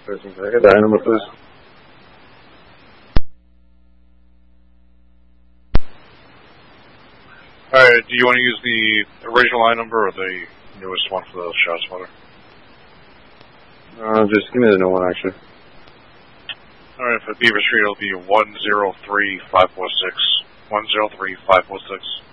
Can I get the item number, please? Alright, do you want to use the original line number or the newest one for the shot spotter? Just give me the new one, actually. Alright, for Beaver Street, it'll be 103546. 103546.